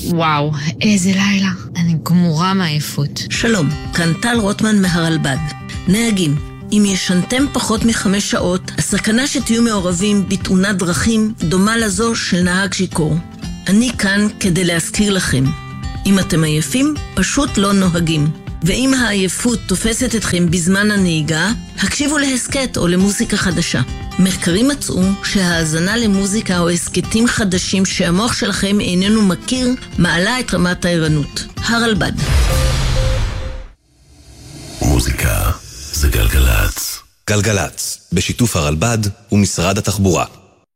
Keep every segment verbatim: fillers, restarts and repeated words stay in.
וואו, איזה לילה. אני גמורה מעייפות. שלום, כאן טל רוטמן מהרלב"ד. נהגים, אם ישנתם פחות מחמש שעות, הסכנה שתהיו מעורבים בתאונת דרכים דומה לזו של נהג שיכור. אני כאן כדי להזכיר לכם. אם אתם עייפים, פשוט לא נוהגים. ואם העייפות תופסת אתכם בזמן הנהיגה, הקשיבו להסקט או למוזיקה חדשה. מחקרים מצאו שההאזנה למוזיקה או הסקטים חדשים שהמוח שלכם איננו מכיר, מעלה את רמת הערנות. הרלב"ד. מוזיקה זה גלגלץ. גלגלץ, בשיתוף הרלב"ד ומשרד התחבורה.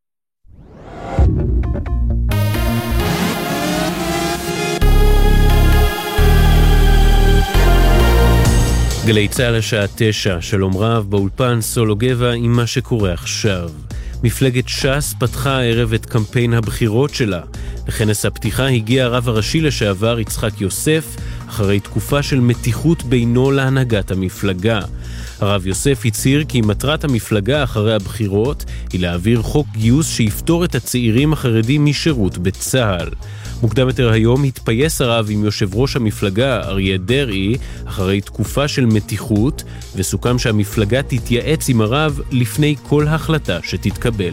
גלי צהל השעה תשע, שלום רב, באולפן סולו גבע עם מה שקורה עכשיו. מפלגת ש"ס פתחה הערב את קמפיין הבחירות שלה. לכנס הפתיחה הגיע הרב הראשי לשעבר יצחק יוסף, אחרי תקופה של מתיחות בינו להנהגת המפלגה. הרב יוסף הצהיר כי מטרת המפלגה אחרי הבחירות היא להעביר חוק גיוס שיפטור את הצעירים החרדים משירות בצה"ל. מוקדם יותר היום התפייס הרב עם יושב ראש המפלגה אריה דרעי אחרי תקופה של מתיחות, וסוכם שהמפלגה תתייעץ עם הרב לפני כל החלטה שתתקבל.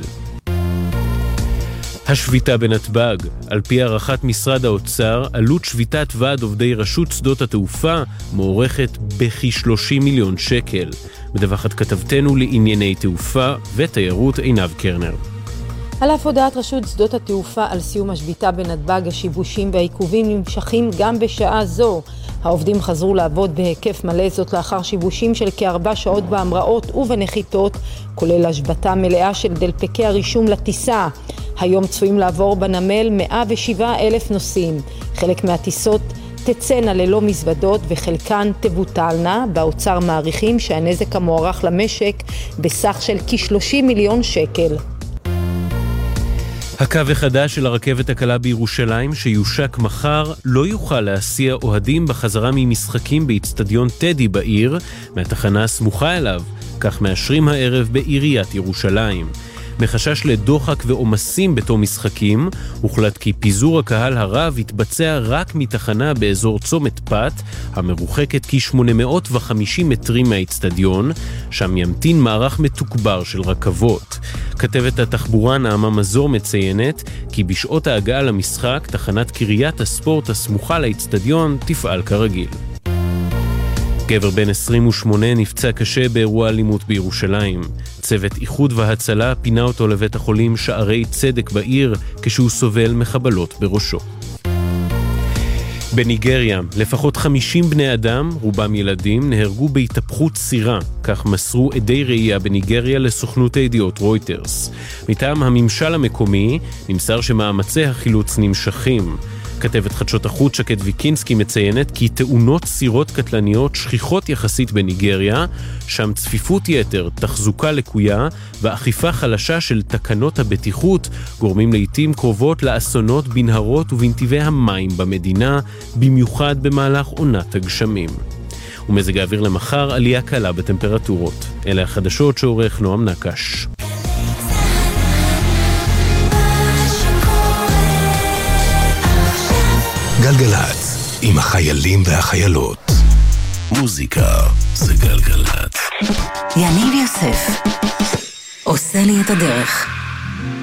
השביתה בנתב"ג, על פי הערכת משרד האוצר, עלות שביתת ועד עובדי רשות שדות התעופה מוערכת בכ-שלושים מיליון שקל. מדווחת כתבתנו לענייני תעופה ותיירות עינב קרנר. על אף הודעת רשות שדות התעופה על סיום השביתה בנתב"ג, השיבושים והעיכובים נמשכים גם בשעה זו. העובדים חזרו לעבוד בהיקף מלא, זאת לאחר שיבושים של כארבע שעות בהמראות ובנחיתות, כולל השבתה מלאה של דלפקי הרישום לטיסה. היום צפויים לעבור בנמל מאה ושבעה אלף נוסעים. חלק מהטיסות תצאנה ללא מזוודות וחלקן תבוטלנה. באוצר מעריכים שהנזק המוערך למשק בסך של כ-שלושים מיליון שקל. הקו החדש של הרכבת הקלה בירושלים שיושק מחר לא יוכל להסיע אוהדים בחזרה ממשחקים באצטדיון טדי בעיר מהתחנה הסמוכה אליו, כך מאשרים הערב בעיריית ירושלים. מחשש לדוחק ועומסים בתום משחקים, הוחלט כי פיזור הקהל הרב יתבצע רק מתחנה באזור צומת פת, המרוחקת כ-שמונה מאות וחמישים מטרים מהאצטדיון, שם ימתין מערך מתוגבר של רכבות. כתבת התחבורה נעמה מזור מציינת כי בשעות ההגעה למשחק, תחנת קריית הספורט הסמוכה לאצטדיון תפעל כרגיל. גבר בן עשרים ושמונה נפצע קשה באירוע אלימות בירושלים. צוות איחוד והצלה פינה אותו לבית החולים שערי צדק בעיר כשהוא סובל מחבלות בראשו. בניגריה, לפחות חמישים בני אדם, רובם ילדים, נהרגו בהתהפכות סירה, כך מסרו עדי ראייה בניגריה לסוכנות הידיעות רויטרס. מטעם הממשל המקומי נמסר שמאמצי החילוץ נמשכים. כתבת חדשות החוץ שקד ויקינסקי מציינת כי תאונות סירות קטלניות שכיחות יחסית בניגריה, שם צפיפות יתר, תחזוקה לקויה ואכיפה חלשה של תקנות הבטיחות גורמים לעתים קרובות לאסונות בנהרות ובנתיבי המים במדינה, במיוחד במהלך עונת הגשמים. ומזג האוויר למחר עלייה קלה בטמפרטורות. אלה החדשות שעורך נועם נקש. גלגלץ, עם החיילים והחיילות. מוזיקה זה גלגלץ. יניב יוסף עושה לי את הדרך.